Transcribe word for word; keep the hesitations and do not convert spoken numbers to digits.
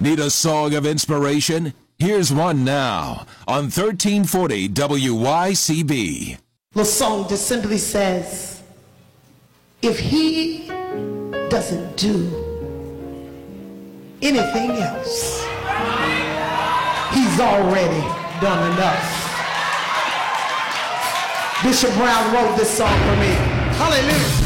Need a song of inspiration? Here's one now on thirteen forty W Y C B. The song just simply says, if he doesn't do anything else, he's already done enough. Bishop Brown wrote this song for me. Hallelujah.